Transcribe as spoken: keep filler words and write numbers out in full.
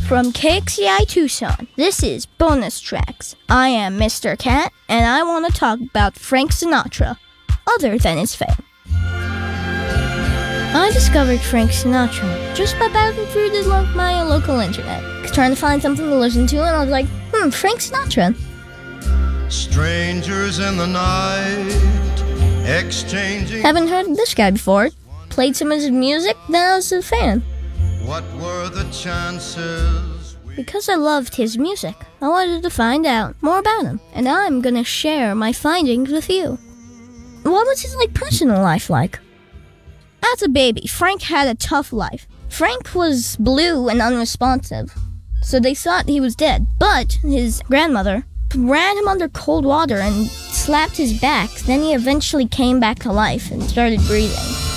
From K X C I Tucson, this is Bonus Tracks. I am Mister Cat, and I want to talk about Frank Sinatra, other than his fame. I discovered Frank Sinatra just by browsing through the lo- my local internet, trying to find something to listen to, and I was like, hmm, Frank Sinatra. Strangers in the night, exchanging. Haven't heard of this guy before. Played some of his music, then I was a fan. What were the chances? Because I loved his music, I wanted to find out more about him, and I'm gonna share my findings with you. What was his like personal life like? As a baby, Frank had a tough life. Frank was blue and unresponsive, so they thought he was dead, but his grandmother ran him under cold water and slapped his back. Then he eventually came back to life and started breathing.